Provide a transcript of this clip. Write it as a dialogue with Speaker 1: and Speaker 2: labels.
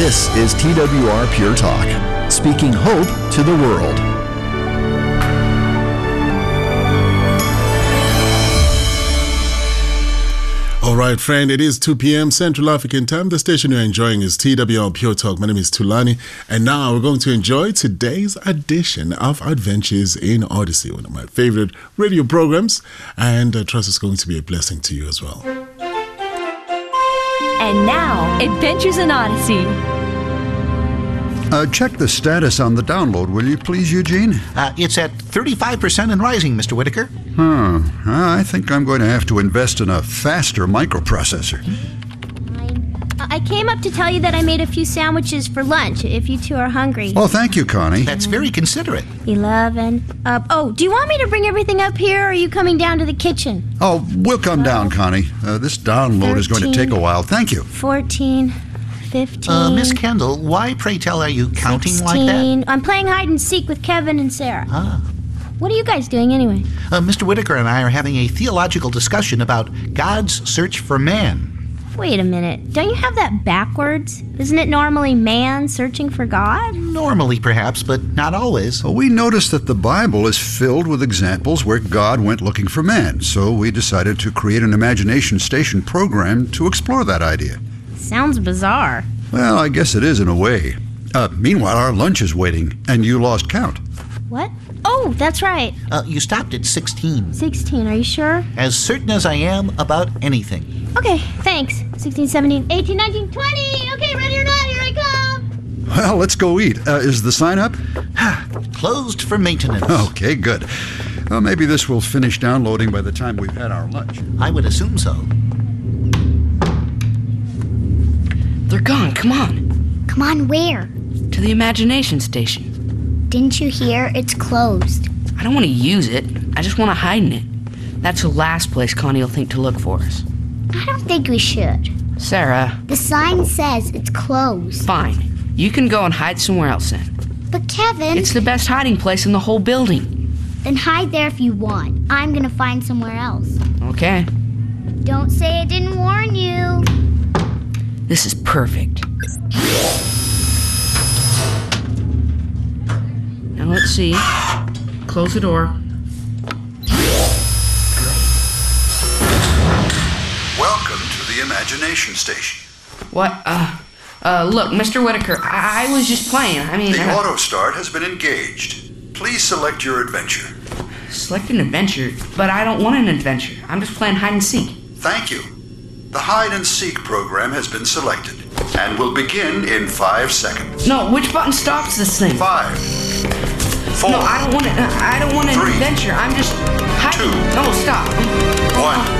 Speaker 1: This is TWR Pure Talk, speaking hope to the world.
Speaker 2: All right, friend, it is 2 p.m. Central African time. The station you're enjoying is TWR Pure Talk. My name is Tulani, and now we're going to enjoy today's edition of Adventures in Odyssey, one of my favorite radio programs, and I trust it's going to be a blessing to you as well.
Speaker 3: And now, Adventures in Odyssey.
Speaker 4: Check the status on the download, will you please, Eugene?
Speaker 5: It's at 35% and rising, Mr. Whitaker.
Speaker 4: I think I'm going to have to invest in a faster microprocessor.
Speaker 6: I came up to tell you that I made a few sandwiches for lunch, if you two are hungry.
Speaker 4: Oh, thank you, Connie.
Speaker 5: That's very considerate.
Speaker 6: 11. Do you want me to bring everything up here, or are you coming down to the kitchen?
Speaker 4: Oh, we'll come down, Connie. This download
Speaker 6: 13,
Speaker 4: is going to take a while. Thank you.
Speaker 6: 14. 15.
Speaker 5: Miss Kendall, why, pray tell, are you counting
Speaker 6: 16.
Speaker 5: like that?
Speaker 6: I'm playing hide and seek with Kevin and Sarah.
Speaker 5: Ah.
Speaker 6: What are you guys doing anyway?
Speaker 5: Mr. Whitaker and I are having a theological discussion about God's search for man.
Speaker 6: Wait a minute. Don't you have that backwards? Isn't it normally man searching for God?
Speaker 5: Normally, perhaps, but not always.
Speaker 4: Well, we noticed that the Bible is filled with examples where God went looking for man, so we decided to create an Imagination Station program to explore that idea.
Speaker 6: Sounds bizarre.
Speaker 4: Well, I guess it is in a way. Meanwhile, our lunch is waiting, and you lost count.
Speaker 6: What? Oh, that's right.
Speaker 5: You stopped at 16.
Speaker 6: 16, are you sure?
Speaker 5: As certain as I am about anything.
Speaker 6: Okay, thanks. 16, 17, 18, 19, 20. Okay, ready or not, here I come.
Speaker 4: Well, let's go eat. Is the sign up?
Speaker 5: Closed for maintenance.
Speaker 4: Okay, good. Well, maybe this will finish downloading by the time we've had our lunch.
Speaker 5: I would assume so.
Speaker 7: They're gone. Come on.
Speaker 8: Come on, where?
Speaker 7: To the Imagination Station.
Speaker 8: Didn't you hear? It's closed.
Speaker 7: I don't want to use it. I just want to hide in it. That's the last place Connie will think to look for us.
Speaker 8: I don't think we should.
Speaker 7: Sarah.
Speaker 8: The sign says it's closed.
Speaker 7: Fine. You can go and hide somewhere else then.
Speaker 8: But Kevin...
Speaker 7: It's the best hiding place in the whole building.
Speaker 8: Then hide there if you want. I'm gonna find somewhere else.
Speaker 7: Okay.
Speaker 8: Don't say I didn't warn you.
Speaker 7: This is perfect. Now let's see. Close the door.
Speaker 4: Welcome to the Imagination Station.
Speaker 7: What? Look, Mr. Whitaker, I was just playing.
Speaker 4: The auto start has been engaged. Please select your adventure.
Speaker 7: Select an adventure? But I don't want an adventure. I'm just playing hide and seek.
Speaker 4: Thank you. The hide and seek program has been selected and will begin in 5 seconds.
Speaker 7: No, which button stops this thing?
Speaker 4: 5, 4.
Speaker 7: No, I don't want it. I don't want an
Speaker 4: 3,
Speaker 7: adventure. I'm just hiding.
Speaker 4: 2,
Speaker 7: No, stop.
Speaker 4: 1.